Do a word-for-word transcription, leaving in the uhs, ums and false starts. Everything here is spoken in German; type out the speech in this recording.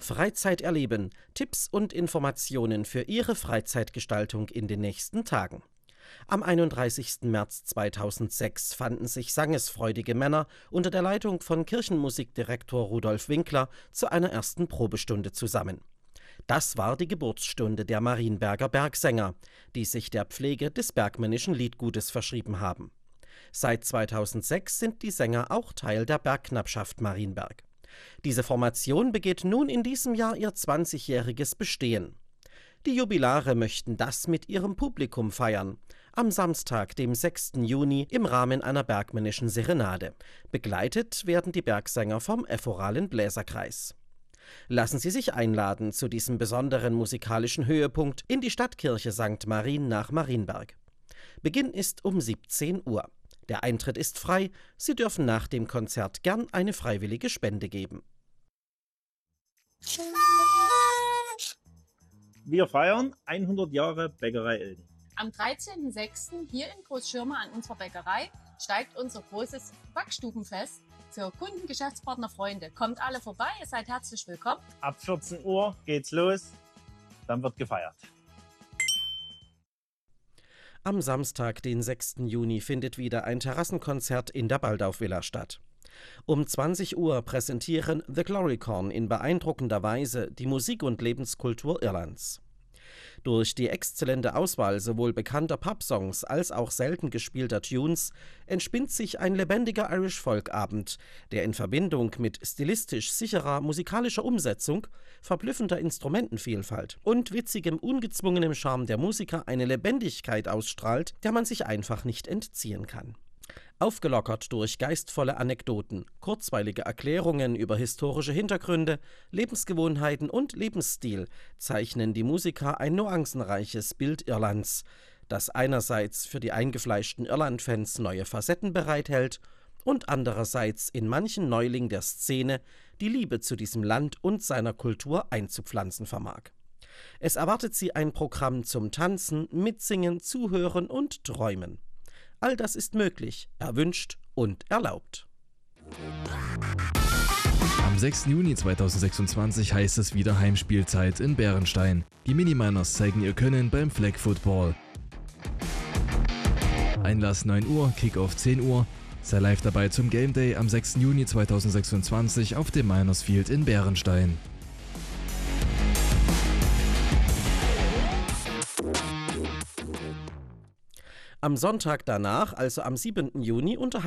Freizeit erleben. Tipps und Informationen für Ihre Freizeitgestaltung in den nächsten Tagen. Am einunddreißigsten März zweitausendsechs fanden sich sangesfreudige Männer unter der Leitung von Kirchenmusikdirektor Rudolf Winkler zu einer ersten Probestunde zusammen. Das war die Geburtsstunde der Marienberger Bergsänger, die sich der Pflege des bergmännischen Liedgutes verschrieben haben. Seit zweitausendsechs sind die Sänger auch Teil der Bergknappschaft Marienberg. Diese Formation begeht nun in diesem Jahr ihr zwanzigjähriges Bestehen. Die Jubilare möchten das mit ihrem Publikum feiern. Am Samstag, dem sechsten Juni, im Rahmen einer bergmännischen Serenade. Begleitet werden die Bergsänger vom Ephoralen Bläserkreis. Lassen Sie sich einladen zu diesem besonderen musikalischen Höhepunkt in die Stadtkirche Sankt Marien nach Marienberg. Beginn ist um siebzehn Uhr. Der Eintritt ist frei. Sie dürfen nach dem Konzert gern eine freiwillige Spende geben. Wir feiern hundert Jahre Bäckerei Elden. Am dreizehnten sechsten hier in Großschirma an unserer Bäckerei steigt unser großes Backstubenfest für Kunden, Geschäftspartner, Freunde. Kommt alle vorbei, ihr seid herzlich willkommen. Ab vierzehn Uhr geht's los, dann wird gefeiert. Am Samstag, den sechsten Juni, findet wieder ein Terrassenkonzert in der Baldauf-Villa statt. Um zwanzig Uhr präsentieren The Glorycorn in beeindruckender Weise die Musik und Lebenskultur Irlands. Durch die exzellente Auswahl sowohl bekannter Pub-Songs als auch selten gespielter Tunes entspinnt sich ein lebendiger Irish-Folk-Abend, der in Verbindung mit stilistisch sicherer musikalischer Umsetzung, verblüffender Instrumentenvielfalt und witzigem, ungezwungenem Charme der Musiker eine Lebendigkeit ausstrahlt, der man sich einfach nicht entziehen kann. Aufgelockert durch geistvolle Anekdoten, kurzweilige Erklärungen über historische Hintergründe, Lebensgewohnheiten und Lebensstil zeichnen die Musiker ein nuancenreiches Bild Irlands, das einerseits für die eingefleischten Irland-Fans neue Facetten bereithält und andererseits in manchen Neuling der Szene die Liebe zu diesem Land und seiner Kultur einzupflanzen vermag. Es erwartet sie ein Programm zum Tanzen, Mitsingen, Zuhören und Träumen. All das ist möglich, erwünscht und erlaubt. Am sechsten Juni zweitausendsechsundzwanzig heißt es wieder Heimspielzeit in Bärenstein. Die Miniminers zeigen ihr Können beim Flag Football. Einlass neun Uhr, Kickoff zehn Uhr. Sei live dabei zum Game Day am sechsten Juni zweitausendsechsundzwanzig auf dem Miners Field in Bärenstein. Am Sonntag danach, also am siebenten Juni, unterhalten